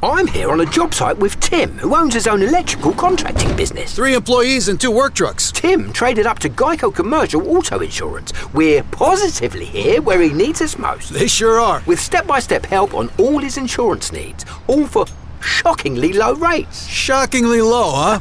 I'm here on a job site with Tim, who owns his own electrical contracting business. 3 employees and 2 work trucks. Tim traded up to Geico Commercial Auto Insurance. We're positively here where he needs us most. They sure are. With step-by-step help on all his insurance needs, all for shockingly low rates. Shockingly low, huh?